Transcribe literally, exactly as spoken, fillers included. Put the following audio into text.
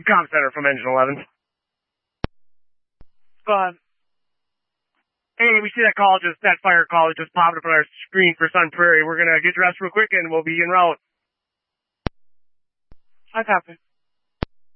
Comm Center from Engine eleven. Go ahead. Hey, we see that call just, that fire call that just popped up on our screen for Sun Prairie. We're gonna get dressed real quick and we'll be en route. I copy.